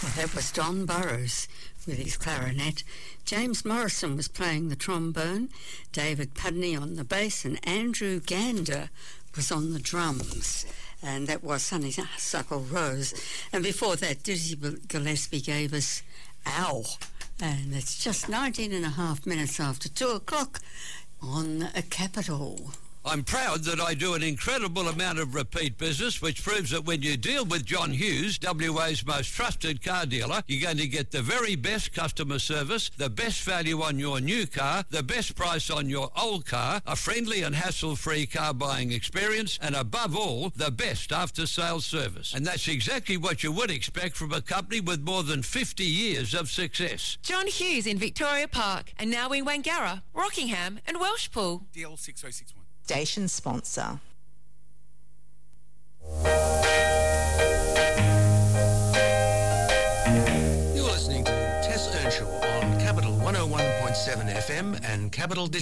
That was Don Burrows with his clarinet. James Morrison was playing the trombone, David Pudney on the bass, and Andrew Gander was on the drums. And that was Honeysuckle Rose. And before that, Dizzy Gillespie gave us Ow. And it's just 19 and a half minutes after 2 o'clock on a Capital. I'm proud that I do an incredible amount of repeat business, which proves that when you deal with John Hughes, WA's most trusted car dealer, you're going to get the very best customer service, the best value on your new car, the best price on your old car, a friendly and hassle-free car buying experience, and above all, the best after-sales service. And that's exactly what you would expect from a company with more than 50 years of success. John Hughes in Victoria Park, and now in Wangara, Rockingham and Welshpool. DL 6061. Station sponsor. You're listening to Tess Earnshaw on Capital 101.7 FM and Capital Digital.